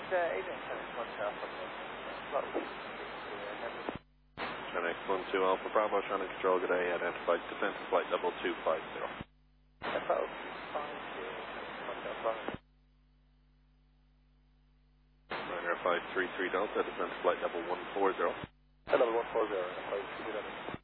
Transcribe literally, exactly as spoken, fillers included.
uh, Adrian Tennis, one half of the slot. Connect one two Alpha Bravo, trying to control good day, identified descent flight level two five zero. Alpha two five zero, one Alpha. Niner five three three Delta, descent flight level one four zero. Level one four zero, five three zero.